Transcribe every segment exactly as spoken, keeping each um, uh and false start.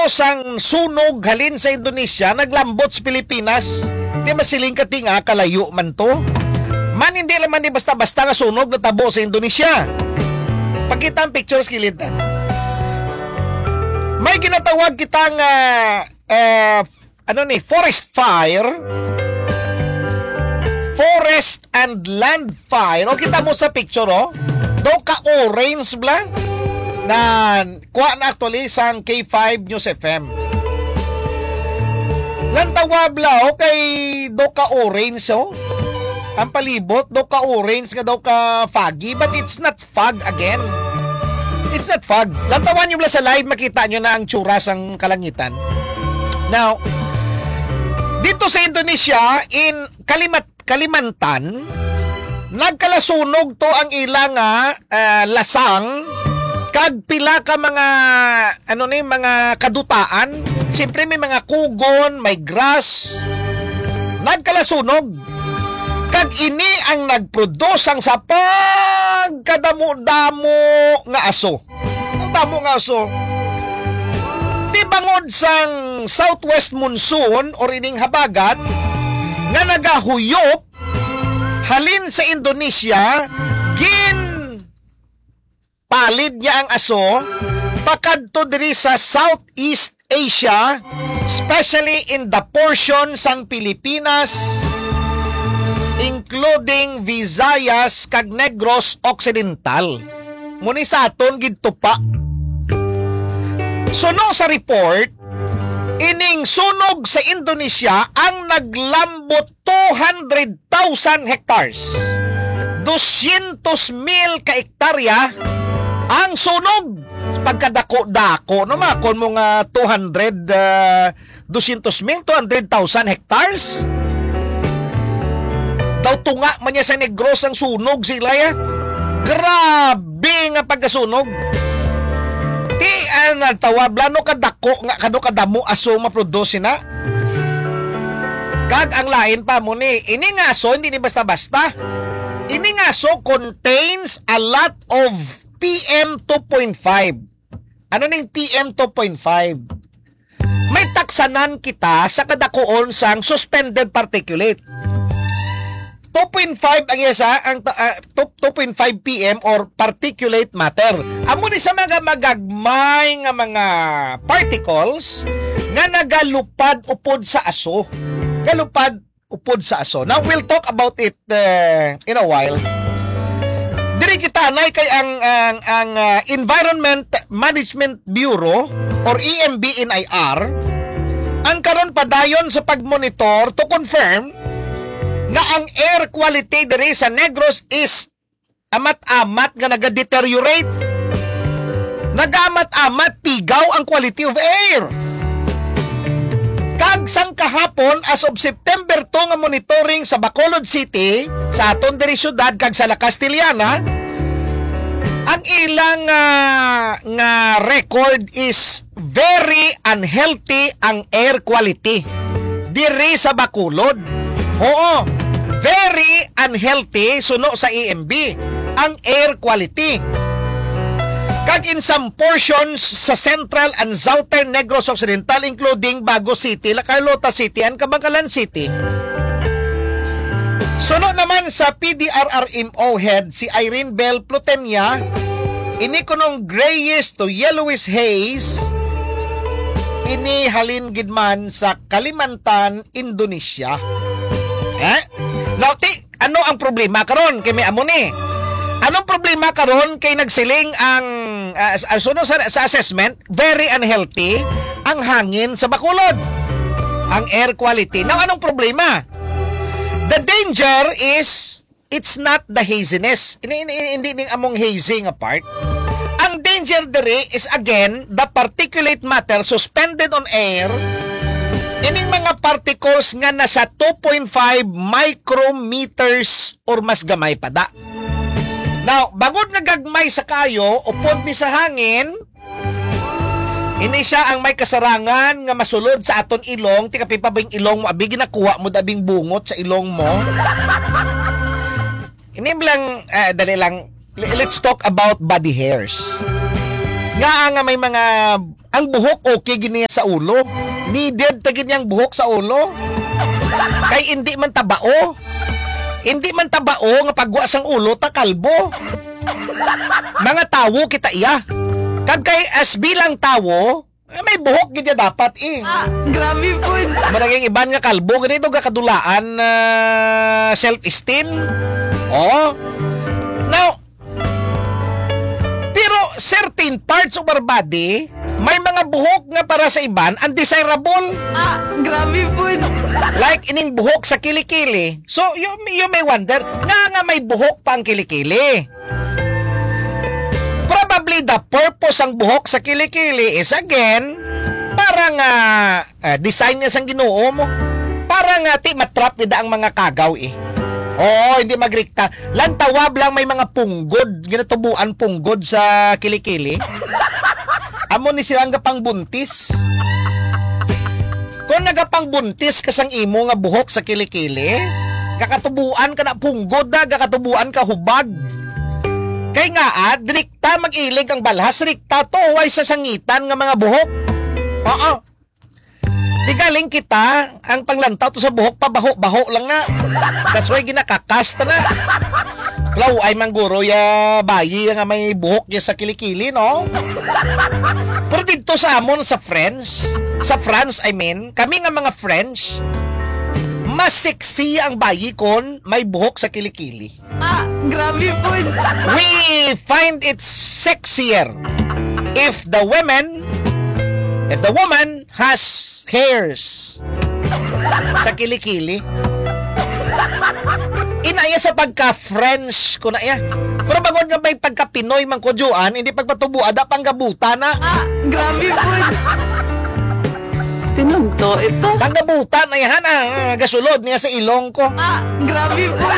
sang sunog halin sa Indonesia, naglambot sa Pilipinas. Di masiling katinga, kalayo man to. Man, hindi naman di basta-basta nga sunog na tabo sa Indonesia. Pagkita ang pictures kilitan. May ginatawag kitang uh, uh, ano ni, forest fire. Forest and land fire. O kita mo sa picture, oh. Do ka orange bla na kuha na actually sang K five News F M. Lantawa bla, okay, do ka orange, oh. Ang palibot, do ka orange nga daw ka foggy, but it's not fog again. It's not fog. Lantawan nyo bla sa live, makita nyo na ang tsura sang kalangitan. Now, dito sa Indonesia, in Kalimat Kalimantan, nagkalasunog to ang ilang uh, lasang kag pila ka mga ano ni mga kadutaan. Siyempre may mga kugon, may grass. Nagkalasunog. Kag ini ang nagproduce ang sa pagkadamo-damo nga aso. Ang damo nga aso. Di bangod sang southwest monsoon or ining habagat nga nagahuyop halin sa Indonesia, gin palid niya ang aso pakadto diri sa Southeast Asia, especially in the portion sang Pilipinas, including Visayas kag Negros Occidental. Muni sa aton gidto pa. Suno sa report, ining sunog sa Indonesia ang naglambot two hundred thousand hectares. two hundred mil ka hektarya ang sunog. Pagkadako-dako, no ma, kung mga two hundred, uh, two hundred mil, two hundred thousand hectares. Daw tunga man niya sa Negros ang sunog sila ya. Grabe nga pagkasunog. Ti ang uh, tawab lano kadako nga kado kadamo aso maproduce na. Kag ang lain pa mo ni ini nga aso hindi ni basta-basta. Ini nga aso contains a lot of P M two point five. Ano ning P M two point five? May taksanan kita sa kadakuon sang suspended particulate. two point five ang isa ang uh, two point five P M or particulate matter. Amo ni sa mga magagmay nga mga particles nga nagalupad upod sa aso. Galupad upod sa aso. Now we'll talk about it uh, in a while. Diri kita nay kay ang ang, ang uh, Environment Management Bureau or E M B N I R ang karon padayon sa pagmonitor to confirm nga ang air quality diri sa Negros is amat-amat nga naga-deteriorate. Nagamat-amat pigaw ang quality of air. Kag sang kahapon as of September two nga monitoring sa Bacolod City, sa aton diri syudad kag sa La Castillana, ang ilang uh, nga record is very unhealthy ang air quality diri sa Bacolod. Oo, very unhealthy suno sa E M B ang air quality. Kag in some portions sa Central and Southern Negros Occidental including Bago City, La Carlota City, and Cabangalan City. Suno naman sa P D R R M O head si Irene Bell Plutenia, ini kunong grayish to yellowish haze ini halin gidman sa Kalimantan, Indonesia. Eh? Lauti, ano ang problema karon kay may amo ni? Anong problema karon kay nagsiling ang uh, suno sa, sa assessment, very unhealthy ang hangin sa Bacolod. Ang air quality. Now, anong problema? The danger is it's not the haziness. Hindi hindi hindi among hazing apart. Ang danger dere is again the particulate matter suspended on air. Ining mga particles nga nasa two point five micrometers or mas gamay pa da. Now, bangod nga gagmay sa kayo, upod ni sa hangin, ini siya ang may kasarangan nga masulod sa aton ilong, ti kapipabing ilong mo, abi ginakuha mo dabing bungot sa ilong mo. Ini lang, uh, dali lang, let's talk about body hairs. Nga nga may mga, ang buhok okay gini sa ulo. Needed ta gini ang buhok sa ulo. Kay hindi man tabao. Hindi man tabao nga pagwa sang ulo ta kalbo. Mga tawo kita iya. Kag kay as bilang tawo, eh, may buhok gid dapat eh. Ah, grabe po. Managing iban nga kalbo ganito kakadulaan na uh, self-esteem. Oh. Now, pero certain parts of our body, may mga buhok nga para sa iban undesirable. Ah, grabe po. Like ining buhok sa kilikili. So, you, you may wonder, nga nga may buhok pa ang kilikili. Probably the purpose ang buhok sa kilikili is again, para nga uh, design niya sang Ginoo mo. Para nga ti matrap nida ang mga kagaw eh. Oo, hindi magrikta. Lantawab lang may mga punggod, ginatubuan punggod sa kilikili. Amo ni silang gapang buntis. Kung nagapang buntis kasang imo nga buhok sa kilikili, kakatubuan ka na punggod na, kakatubuan ka hubag. Kay nga at, direkta mag-ilig ang balhas, direkta to, huway sa sangitan nga mga buhok. Oo. Di galing kita, ang panglantaw to sa buhok, pabaho-baho lang na. That's why ginakakasta na. Klaw ay mangguro ya bayi nga may buhok ya sa kilikili, no? Pero dito sa amon sa French, sa France I mean, kami nga mga French, mas sexy ang bayi kon may buhok sa kilikili. Ah, grabe po. We find it sexier if the women, if the woman has hairs sa kilikili. Inaya sa pagka-French ko na iya. Pero bagon nga may pagka-Pinoy man kodyoan, hindi pagpatubo, ada pang gabuta na. Ah, grabe po. Tinunto ito. Panggabutan na yan, ah, gasulod niya sa ilong ko. Ah, grabe po.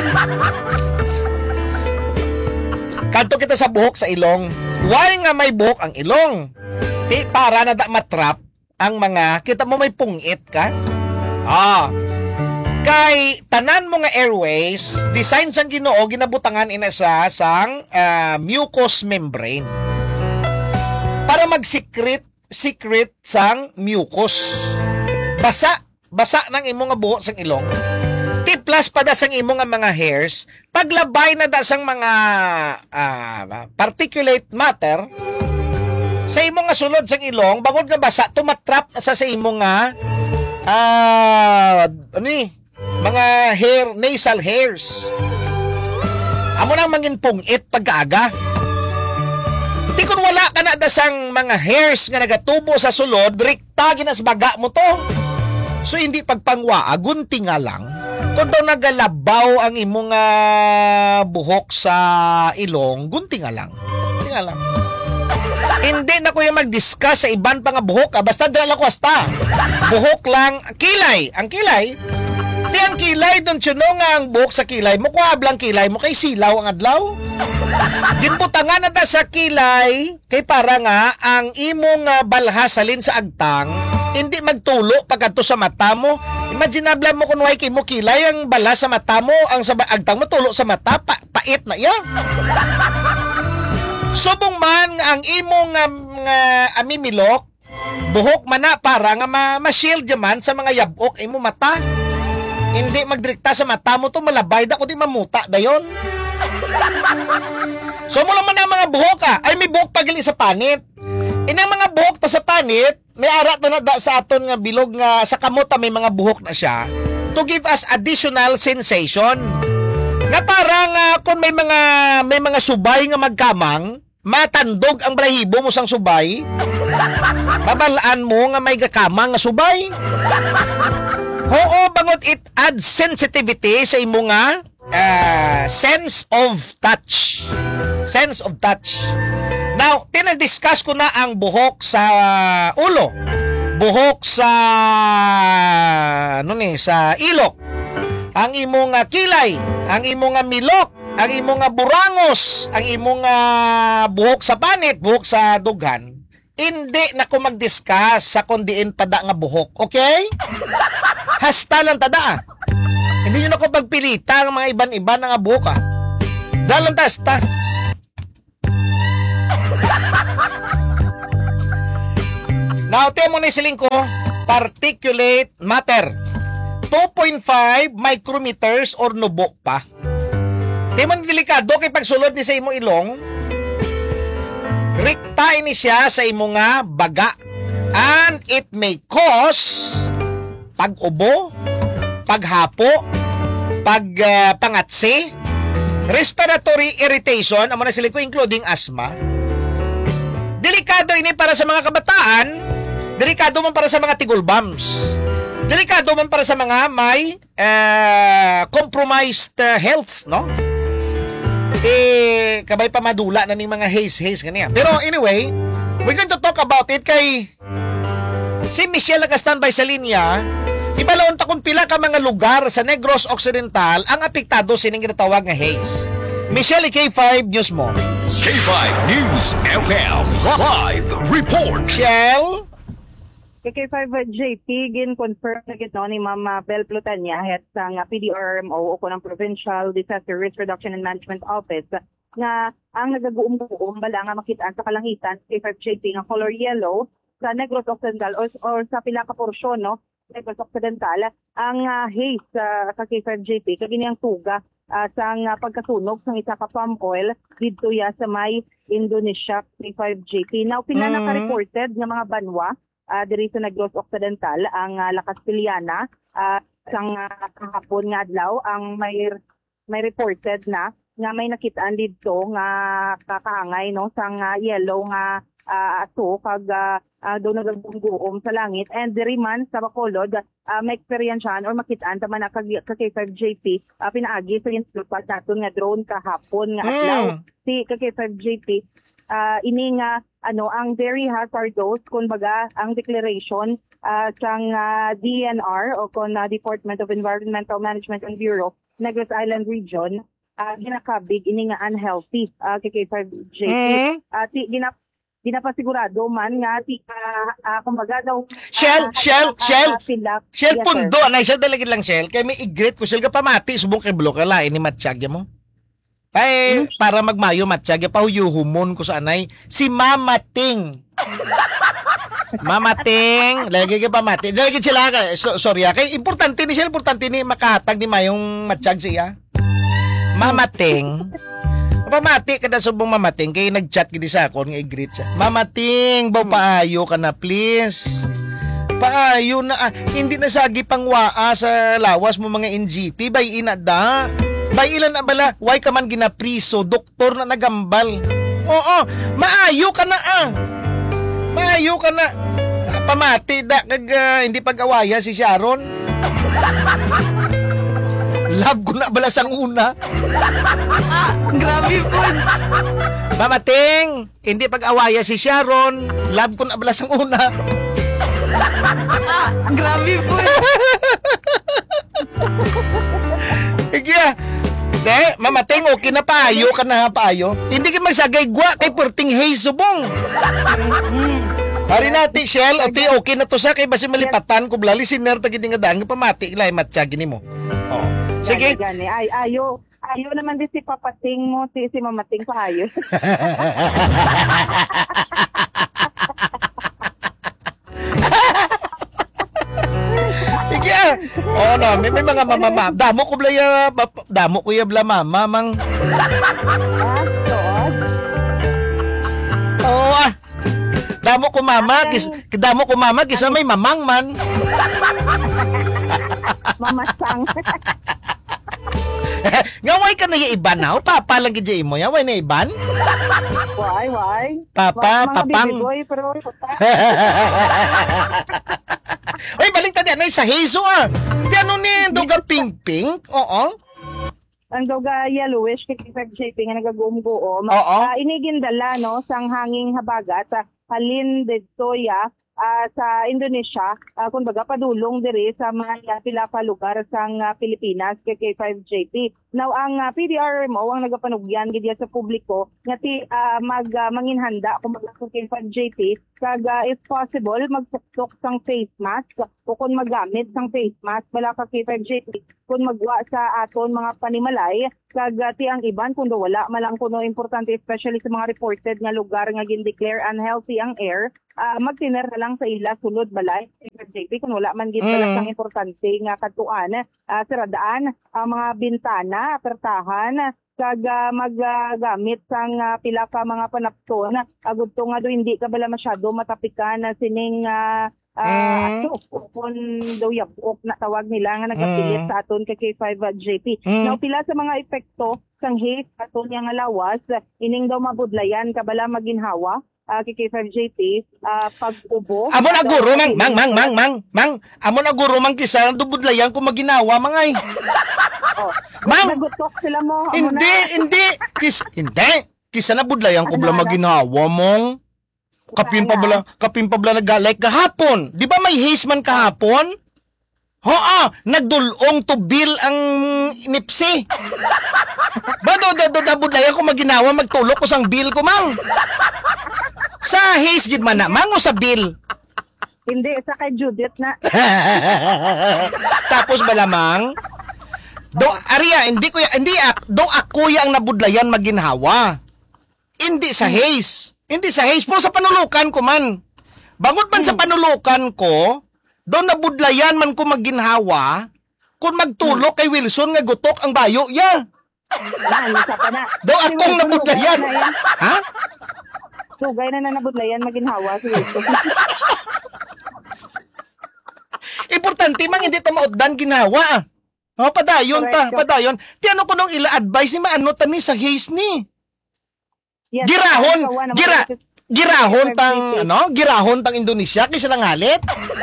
Kanto kita sa buhok sa ilong. Why nga may buhok ang ilong? Di para na da matrap ang mga, kita mo may pungit ka? Ah. Kay tanan mo nga airways, design sang Ginoo ginabutangan ina sa sang uh, mucous membrane. Para mag-secret secret sang mucus. Basa, basa ng imo nga buhok sang ilong. Ti plus pa da sang imo nga mga hairs, paglabay na da sang mga uh, particulate matter sa imo nga sulod sang ilong, bangod nga basa, tumatrap na sa sa imo nga ah, uh, ano ni, mga hair, nasal hairs. Amo nang mangin pungit pagkaaga. Di kung wala ka na dasang mga hairs nga nagatubo sa sulod, rikta ginas baga mo to. So hindi pagpangwaa, gunti nga lang. Kung daw nagalabaw ang imong uh, buhok sa ilong, gunti nga lang. Gunti nga lang. Hindi na ko yung mag-discuss sa iban pa nga buhok. Ah. Basta dala ko hasta. Buhok lang. Kilay. Ang kilay. Di ang kilay doon tsuno nga ang buhok sa kilay mo. Kuha blang kilay mo kay silaw ang adlaw. Ginputangan na ta sa kilay kay para nga ang imong uh, balhasalin sa agtang hindi magtulo pagkadto sa mata mo. Imaginable mo kung way kay mo kilay ang bala sa mata mo, ang sa agtang mo tulo sa mata, pa, pait na iya. Subong man ang imong uh, uh, amimilok, buhok man na para nga ma-shield man sa mga yabok imo mata. Hindi magdirekta sa mata mo to, malabay da kundi mamuta dayon. So mula man ang mga buhok ah, ay may buhok pagili sa panit. Inang mga buhok ta sa panit, may ara ta na da sa aton nga bilog nga sa kamot may mga buhok na siya to give us additional sensation. Nga parang uh, kung may mga may mga subay nga magkamang, matandog ang balahibo mo sang subay. Babalaan mo nga may gakamang nga subay. Oo, bangot it adds sensitivity sa imo nga uh, sense of touch. Sense of touch. Now, tinag-discuss ko na ang buhok sa uh, ulo. Buhok sa ano ni, sa ilok. Ang imong uh, kilay, ang imong uh, milok, ang imong nga burangos, ang imong uh, buhok sa panit, buhok sa dughan. Hindi na ko mag-discuss sa kundiin pada nga buhok. Okay? Hasta lang tada. Hindi nyo na ko pagpilita ang mga iban-iban nga buhok ah. Dalang tasta. Now, temo ni siling ko, particulate matter. two point five micrometers or nubo pa. Temo ni delikado kay pagsulod ni sa imo ilong, rikta ini siya sa imo nga baga. And it may cause pag-ubo, paghapo, pag uh, pangatsi, respiratory irritation, amo na sila ko including asthma. Delikado ini para sa mga kabataan, delikado man para sa mga tigol bombs. Delikado man para sa mga may uh, compromised uh, health, no? Eh, kabay pa madula na ning mga haze-haze kaniya. Pero anyway, we're going to talk about it kay si Michelle naka-standby sa linya. Ibalaon ta kung pila ka mga lugar sa Negros Occidental ang apektado sining ginatawag nga haze. Michelle, K five News mo. K five News F M Live Report. Michelle? K five J P, gin-confirm na gito ni Mama Bel Plutania, head sa nga P D R M O o kunang Provincial Disaster Risk Reduction and Management Office, nga ang nagaguom-guom bala nga makitaan sa kalangitan K five J P nga color yellow sa Negros Occidental or, or sa pila ka porsyon, no? Negros Occidental, ang uh, haze uh, sa K five J P, kagini ang tuga uh, sa uh, pagkasunog sa isa ka palm oil dito ya sa may Indonesia K five J P. Now, pila Mm. naka-reported nga mga banwa uh, diri sa Negros Occidental, ang uh, Lakas Piliana, uh, sang uh, kahapon nga adlaw, ang may may reported na nga may nakitaan dito nga kakaangay, no, sang uh, yellow nga uh, ato kag uh, uh, do nagagungguom sa langit, and diri man sa Bacolod uh, may experiencean or makitaan taman na kag K five J P uh, pinaagi sa instrupat naton nga drone kahapon nga adlaw. Mm. Si K five J P uh, ini nga ano ang very hazardous kumbaga ang declaration uh, sang uh, D N R o kon uh, Department of Environmental Management and Bureau Negros Island Region, uh, ginakabig ini nga unhealthy uh, K five J P. Mm. Uh, ti, ginap ginapasigurado man nga ti uh, uh, kumbaga daw Shell, uh, Shell, uh, Shell. uh, pilak. Shell Yes, pundo, sir. anay siya dalagin lang Shell. Kaya may igrit ko Shell ka pamati, subong kay bloke lain ni matsyagya mo. Ay, para magmayo matsyagya, pahuyuhumon ko sa anay, si Mama Ting. Mama Ting, lagi ka pamati. Dalagin sila ka, so, sorry ah, kay importante ni Shell, importante ni makahatag ni mayong matsyag siya. Mama Ting. Pamati kada subong mamating kay nag-chat gidi sa akon nga i-greet siya. Mamating, baw paayo ka na please. Paayo na ah. Hindi na sagi pangwaa sa lawas mo mga N G T bay ina da. Bay ilan na bala, why ka man ginapriso, doktor na nagambal. Oo, maayo ka na ah. Maayo ka na. Pamati da kag uh, hindi pag-awaya si Sharon. Love ko na bala sang una. Grabe po. Mamating, hindi pag-awaya si Sharon. Love ko na bala sang una. Grabe po. Igya. De, mamating, okay na payo ka na payo. Hindi ka magsagay gwa kay Perting Hayes subong. Hari nati, Shell, ati okay na to sa kay basi malipatan ko blali siner tagid nga daan nga pamati ilay matsyag ni mo. Oh. Sige. Gani, gani. Ay, ayo. Ayo naman din si papating mo, si, si mamating pa ayo. Sige. Oh no, may, may mga mama. Damo ko blaya, damo ko ya bla mama mang. Ah, sood. Oo ah. Damo ko mama, kis, damo ko mama kisa may mamang man. Mamasang. Ngaway ka na yung iban na, papa lang gidya mo ya, way na iban? Why, why? Papa, Mga papang. baby boy, pero Uy, balik tayo na sa Hazo ah. Di ano ni, duga pink-pink? Oo. ang doga yellowish kay K J P nga nagaguom-guom. Oo. Uh, inigindala no sang hanging habagat sa halin didto ya uh, sa Indonesia, uh, kumbaga padulong diri sa mga pila pa lugar sang uh, Pilipinas kay K J P. Now ang uh, P D R M O ang nagapanugyan gid sa publiko nga ti uh, mag uh, manginhanda kumbaga sa K J P kag uh, if possible magsuksok sang face mask o kung magamit sang face mask bala ka K J P kung magwa sa aton mga panimalay kag uh, ti ang iban kundo wala malang kuno importante especially sa mga reported nga lugar nga gin-declare unhealthy ang air ah, magtiner na lang sa ila sulod balay Sir J P kung wala man gid pala Mm. sang importante nga katuan uh, siradaan ang mga bintana apertahan kag ah, maggamit sang ah, pila ka mga panapton agud to nga do hindi ka bala masyado matapikan na sining ah, Mm. uh, kung daw yapok na tawag nila nga nagapilit Mm. sa aton kay K five J P. Mm. Now pila sa mga epekto sang haze aton nga lawas ining daw mabudlayan kabala maginhawa uh, kay K five J P uh, pag-ubo. Amo na guro mang mang mang mang mang mang amo na guro mang kisa dubudlayan ko maginawa mangay. Oh, Ma'am! nagutok sila mo. amo Hindi, na. hindi. Kis hindi. Kisa na budlayan ko bala maginawa mong. Kapin pa bala, kapin pa bala nagalay kahapon. Di ba may haze man kahapon? Oo, nagdulong to bill ang nipsi. Ba do do do do budlayan ko maginawa magtulok ko sang bill ko mang. Sa haze gid man na mango sa bill. Hindi, sa kay Judith na. Tapos balamang do Aria hindi ko ya- hindi ak do ako yang nabudlayan maginhawa. Hindi sa haze. Hindi sa haze pero sa panulukan ko man. Bangot man sa panulukan ko, do nabudlayan man ko maginhawa kung magtulok kay Wilson nga gutok ang bayo ya. Na, isa pa na. Do akong nabudlayan. Sugay na yan. Ha? Sugay na na nabudlayan maginhawa si Wilson. Importante mang hindi ta mauddan ginawa. Oh, padayon ta, Correct. padayon. Ti ano ko nung ila advice ni maano ta ni sa haze ni. Yes, Girahon, kawa naman gira, kasi- girahon tang ano, girahon tang Indonesia kaysa lang halit.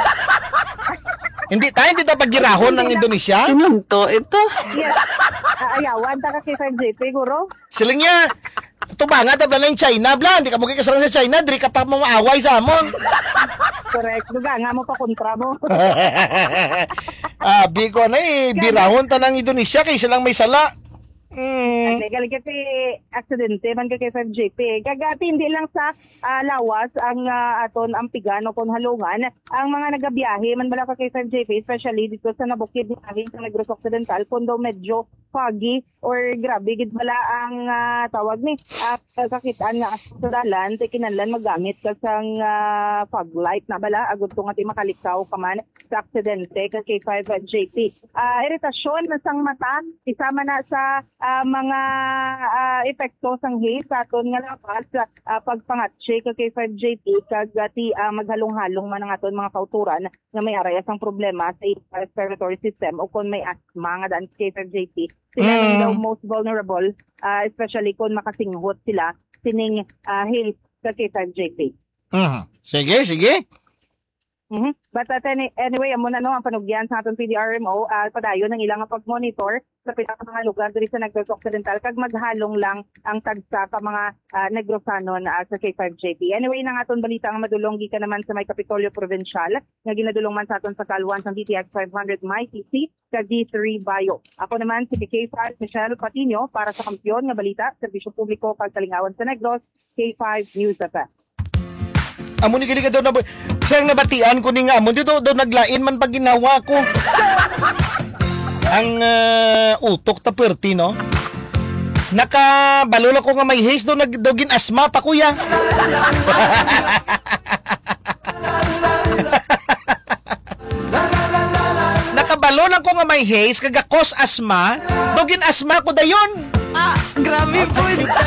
Hindi tayo hindi ta pag girahon ng Indonesia. Sinunto ito. Yes. Ah, ayawan ta ka kay five J P guro. Sila niya tubanga ta bala ng China bla, hindi ka mo kasarang sa China, diri ka pa maaway sa amon. Correct. Duga nga mo pa kontra mo. Abi ko na eh, birahon ta ng Indonesia kaysa lang may sala. Mm. Ay, galing kasi aksidente man ka kay five J P. Gagati hindi lang sa ah, lawas ang ah, aton ang pigano kon halungan. Ang mga nagabiyahe man bala ka kay five J P, especially dito sa nabukid ni Ahin sa Negros Occidental, kundo medyo foggy or grabe gid bala ang ah, tawag ni uh, kakitaan nga sa dalan te kinahanglan magamit ka sang ah, fog light na bala agud to nga ti makalikaw pa man sa aksidente ka kay five J P. Ah, iritasyon na sang mata isama na sa ah, mga ah, epekto sang haze sa aton nga lapas uh, pagpangatche ka kay five J P kag ah, ti ah, maghalong-halong man ang aton mga kauturan nga may arayas ang problema sa respiratory system o kung may asthma nga daan kay five J P sila Mm. mm. daw most vulnerable ah, especially kung makasinghot sila sining ah, haze ka kay five J P. Mm. Sige, sige. Mhm. But at any, anyway, amo na no ang panugyan sa aton P D R M O uh, padayon ng ilang pag-monitor sa pinaka mga lugar diri sa Negros Occidental kag maghalong lang ang tagsa ka mga uh, Negrosanon uh, sa K five J P. Anyway, nang aton balita nga madulong gikan naman sa may Kapitolyo Provincial nga ginadulong man sa aton sa Kalwan sa D T X five hundred My T C kag D three Bayo. Ako naman si K five Michelle Patino para sa Kampiyon nga balita, serbisyo publiko kag kalingawan sa Negros, K five News F M. Amo ni gali ka daw na siyang nabatian ko ni nga amo dito daw naglain man pag ginawa ko. Ang uh, utok ta perti no. Nakabalo ko nga may haze daw nag daw ginasma pa kuya. Nakabalo ko nga may haze kaga cause asma, daw ginasma ko dayon. Ah, grabe po.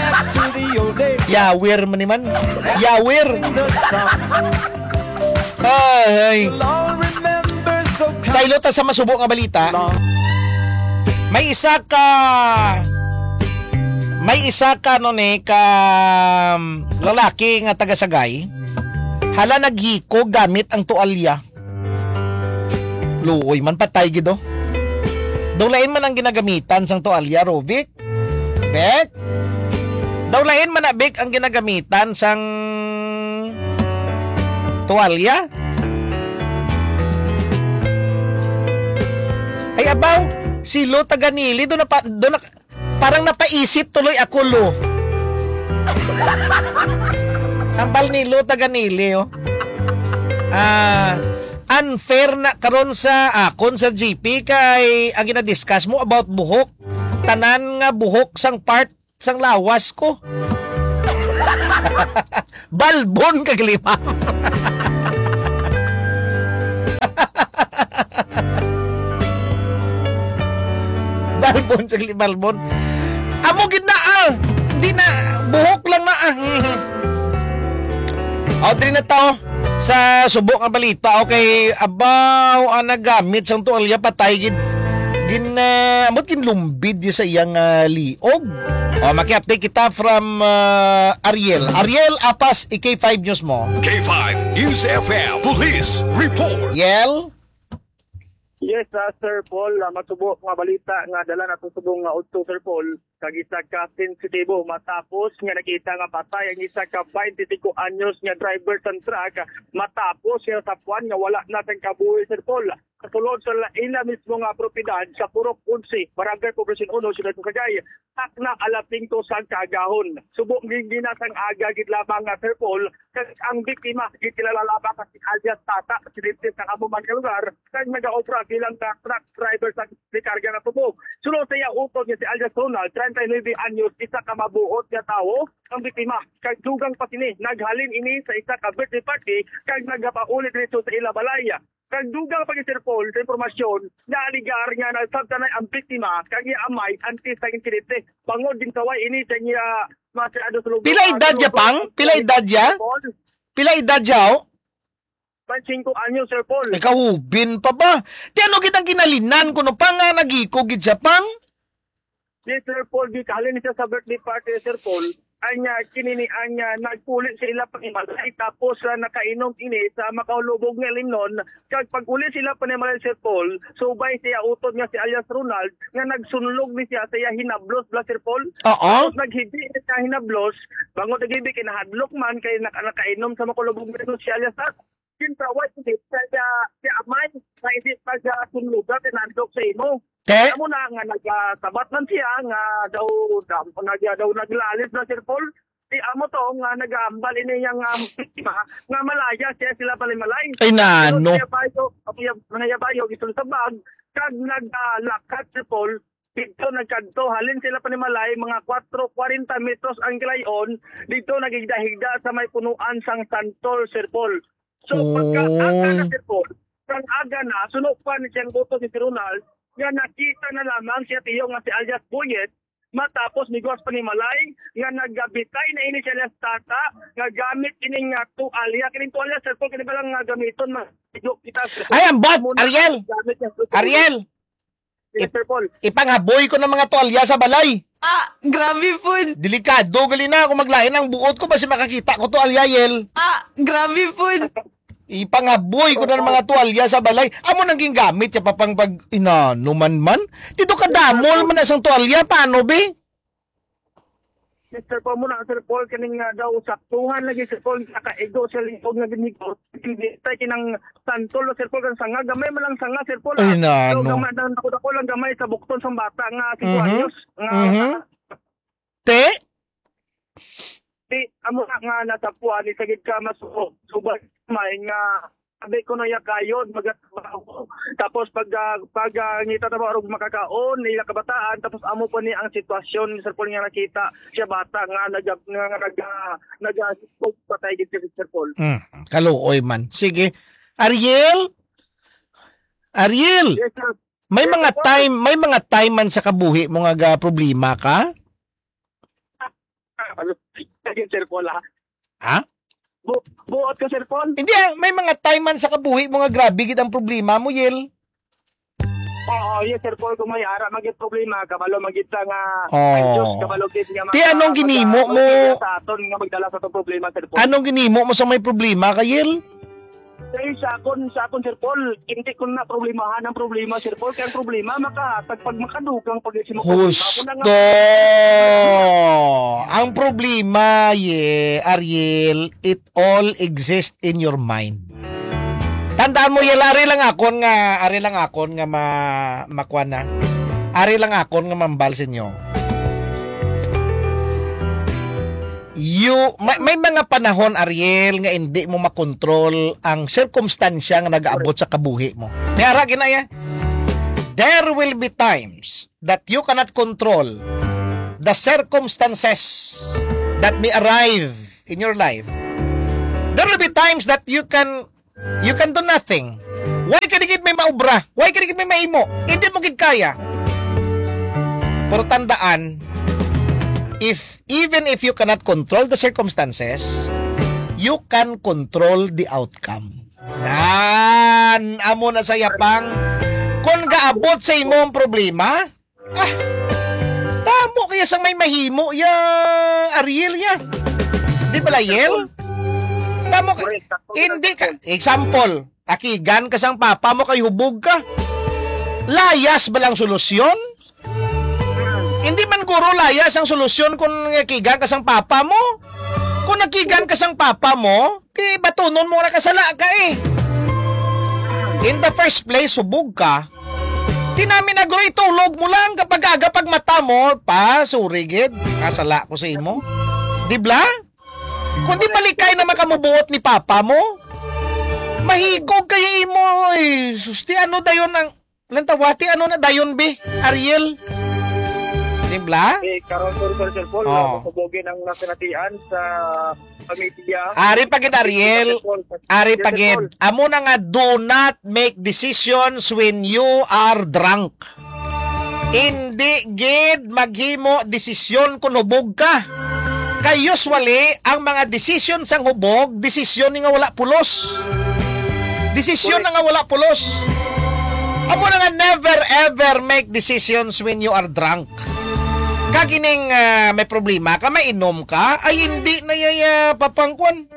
Yawir man ni man. Yawir. Ay. Sa ilota sa masubo nga balita, may isa ka may isa ka no ne ka um, lalaki nga taga Sagay. Hala naghiko gamit ang tualya. Luoy man patay gid do. Dulain man ang ginagamitan sang tualya, Rovic. Bek. Dawlain man na bek ang ginagamitan sang tuwalya. Ay abaw, si Lo Taganili do na, do na parang napaisip tuloy ako Lo. Ambal ni Lo Taganili oh. Ah, unfair na karon sa akon sa G P kay ang gina-discuss mo about buhok. Tanan nga buhok sang part sang lawas ko. Balbon kag lima. Balbon sa balbon. Amo gid na ah. Di na buhok lang na ah. O diri na to sa subok nga balita okay abaw ang nagamit sang tuwalya patay gid gin uh, amot kin lumbid di sa iyang uh, liog. O maki-update kita from uh, Ariel. Ariel Apas i K five News mo. K five News F M Police Report. Yel. Yes, uh, Sir Paul, uh, matubok nga balita nga dala na tutubong nga udto Sir Paul kag isa ka sensitibo matapos nga nakita nga patay ang isa ka twenty-five anyos nga driver sa truck matapos siya sa puwan nga wala na tang kabuhi Sir Paul. Katulod sa ila mismo nga propiedad sa Purok Unsi, Barangay Poblacion one, Ciudad Pasagay, tak na alaping to sa kagahon. Subok ng ginasang aga gid lamang nga Sir Paul, kag ang biktima gid kilala lamang kasi alias Tata, siniptis sa kamuman nga lugar, kag nag-opera bilang truck driver sa karga na tubog. Sunod sa iya utod niya si alias Ronald, thirty-nine anyos, isa ka mabuot nga tawo, ang biktima kag dugang patini naghalin ini sa isa ka birthday party kag nagapaulit dito sa ila balaya. Kag dugang pa Sir Paul sa impormasyon na aligar nga nagsabtanay ang biktima kag iya amay antes sa insidente. Bangod din saway ini sa iya masyado sa lugar. Pila edad ya pang? Pila edad ya? Pila edad ya? Oh? twenty-five anyos Sir Paul. Ikaw ubin pa ba? Ti ano kitang kinalinan kuno pa nga nagiko gid siya pang? Yes, Sir Paul, di kalin siya sa birthday party, Sir Paul. Anya, kinini, anya, nagpulit sa ila panimalay, tapos uh, nakainom ini sa makaulubog nga limnon. Kag pag-uli sila panimalay, Sir Paul, subay siya utod nga si alias Ronald, nga nagsunlog ni siya sa iya hinablos, bla, Sir Paul. Oo. Naghibi siya hinablos, bangon naghibi, kinahadlok man, kay naka, nakainom sa makaulubog nga limnon si alias Tat. Kinpraway, hindi, kaya si Amay, na hindi pag-sunlugan, tinandok sa imo. Te? Kaya mo na nga nagsabat man siya nga daw daw nag daw naglalis na Sir Paul. Di amo to nga nagambal ini yang um, nga malaya siya sila palimalay. Ay nano. Kaya bayo, kaya bayo gisul sa bag kag naglakad Sir Paul. Dito nagkadto halin sila panimalay mga four forty metros ang kilayon. Dito nagigdahigda sa may punuan sang Santol Sir Paul. So pagka aga na Sir Paul, sang aga na sunod pa ni siyang boto si Ronald. Nga nakita na lamang siya tiyo nga si alias Buyet matapos migos pa ni Malay nga naggabitay na ini siya alias Tata nga gamit ini nga tualya kining tualya Sir Paul kini balang nga gamiton ma kita Ay ang bot Ariel. Ariel. Yes, Sir Paul. Ipanghaboy ko ng mga tuwalya sa balay. Ah, grabe po. Delikado gali na ako maglain ang buot ko basi makakita ko tuwalya Yel. Ah, grabe po. Ipangaboy ko na ng mga tuwalya sa balay. Amo nang gingamit ya papang pag inano man man. Dito ka damol man na sang tuwalya paano be? Sir Paul muna Sir Paul kaning nga daw saktuhan lagi Sir Paul nakaego sa lingkod nga ginhigot. Tay kinang santol Sir Paul kan sanga gamay man lang sanga Sir Paul. Ay nano. Gamay daw ako lang gamay sa bukton sang bata nga si Mhm. anyos nga Mhm. Te? di amo na nga natapuan ni sagid ka masuko subay may nga sabi ko na ya kayod magatrabaho tapos pag uh, pag uh, ngita ta og makakaon nila kabataan tapos amo pa ni ang sitwasyon ni Sir Paul nga nakita siya bata nga nag nga nag nag patay gid si Sir Paul. Mm, kaluoy man. Sige. Ariel? Ariel, Yes, sir. may mga time, may mga time man sa kabuhi mo nga ga problema ka? Ano Sir Paul ha? Ha? Bu buot ka Sir Paul? Hindi, ah, may mga time man sa kabuhi mo nga grabe gid ang problema mo, Yel. Oo, yes Sir Paul kung may ara magit problema kabalo magit nga Oh. ay Diyos kabalo gid nga Ti, anong ginimo mo? sa aton nga magdala sa tong problema Sir Paul. Anong ginimo mo sa may problema ka, Yel? Kaya sa akon, sa akon Sir Paul, hindi ko na problemahan ang problema Sir Paul. Kaya ang problema, makahatag pag makadugang pag isi mo Husto! Ang problema, ye, Ariel, it all exists in your mind. Tandaan mo, Yel, ari lang akon nga, ari lang akon nga ma, makuha na. Ari lang akon nga mambal sa inyo. You, may, may mga panahon, Ariel, nga hindi mo makontrol ang sirkumstansya nga nag-aabot sa kabuhi mo. Kaya ginaya, there will be times that you cannot control the circumstances that may arrive in your life, there will be times that you can you can do nothing. Why ka digid may maubra? Why ka digid may mahimo? Hindi mo gid kaya. Pero tandaan, if even if you cannot control the circumstances, you can control the outcome. Nan, amo na sa yapang kung gaabot sa imong problema, ah, tamo kaya sang may mahimo ya Ariel ya. Di ba Layel? Tamo ka, hindi ka, example, akigan ka sang papa mo kay hubog ka. Layas ba lang solusyon? Hindi man guro layas ang solusyon kung nakigan ka sang papa mo. Kung nakigan ka sang papa mo, kay batunon mo na kasala ka eh. In the first place, subog ka. Di namin nagro itulog mo lang kapag aga pag mata mo, pa, surigid, kasala ko sa imo. Di bla? Kung di balikay na makamubuot ni papa mo, mahigog kaya imo eh. Susti, ano dayon ang, lantawati, ano na dayon be, Ariel? Diba? Eh, karon sir, sir, sir Paul, Oh. oh. masubogin ang nasinatian sa pamilya. Ari pagid Ariel, Ari pagid. Amo na nga, do not make decisions when you are drunk. Hindi gid maghimo desisyon kung hubog ka. Kay usually, ang mga desisyon sang hubog, desisyon ni nga wala pulos. Desisyon na nga wala pulos. Amo na nga, never ever make decisions when you are drunk. Kagining uh, may problema ka, may inom ka, ay hindi na yaya papangkwan.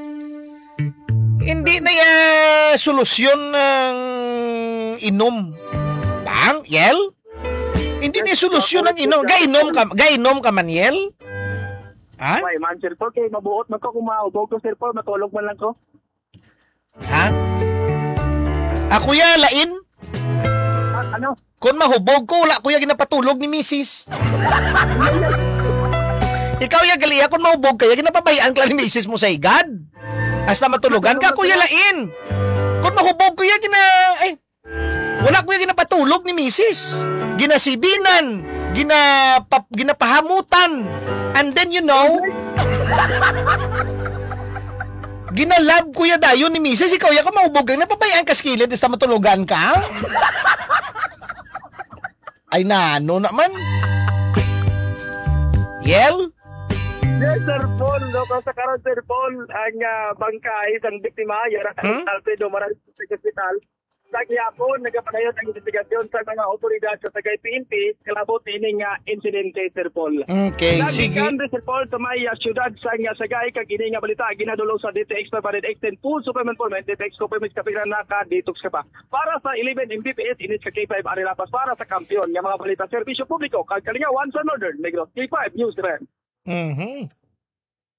Hindi na ya solusyon ng inom. Bang, Yel? Hindi na solusyon ng inom. Gainom ka, gainom ka man, Yel? Ha? Ay, man, sir Paul, kay mabuot man ko kung maubog ko, sir Paul, matulog man lang ko. Ha? Ako ya, lain? Ah, ano? Kung mahubog ko, wala ko ya ginapatulog ni misis. Ikaw ya gali, kung mahubog kaya ginapabayaan ka lang ni misis mo sa igad. Hasta matulugan ka, kuya lain. Kung mahubog ko ya gina... Ay, wala ko ya ginapatulog ni misis. Ginasibinan, ginapa, ginapahamutan. And then you know, ginalab ko ya dayon ni misis. Ikaw ya kung mahubog ka, ginapabayaan ka skillet, hasta matulugan ka. Ay nano naman. Yel? Yes, Sir Paul, no, kung sa karon Sir Paul, ang uh, bangkay ng biktima, yara Hmm? hmm? Alfredo Maral sa hospital. Sa gyapon nagapadayon ang investigasyon sa mga otoridad sa Tagay P N P kalabot ining uh, insidente, Sir Paul. Okay, sige. Nagkan Sir Paul sa may uh, syudad sa nga Sagay kag ini nga balita ginadulong sa D T X Permanent Extend Full Supplement Permit D T X Supplement kapilan na ka detox ka pa. Para sa eleven M B P S init ka K five Arilapas para sa kampiyon nga mga balita serbisyo publiko kag Kalingawan sa Northern Negros K five News Ren. Mhm.